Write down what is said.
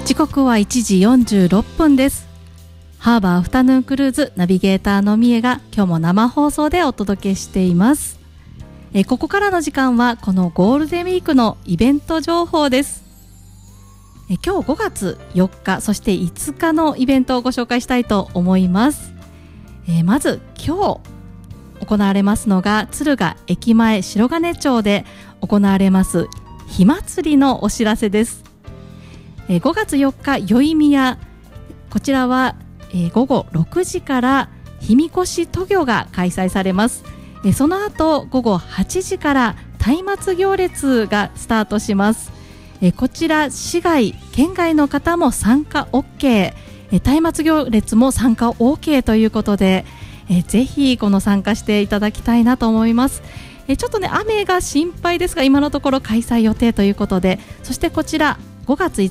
時刻は1時46分です。ハーバーアフタヌーンクルーズナビゲーターのみえが今日も生放送でお届けしています。ここからの時間はこのゴールデンウィークのイベント情報です。今日5月4日そして5日のイベントをご紹介したいと思います。まず今日行われますのが敦賀駅前白金町で行われます火祭りのお知らせです。5月4日宵宮、こちらは午後6時から火みこし渡御が開催されます。その後午後8時から松明行列がスタートします。こちら市外県外の方も参加 OK、松明行列も参加 OK ということで、ぜひこの参加していただきたいなと思います。ちょっとね雨が心配ですが今のところ開催予定ということで、そしてこちら5月5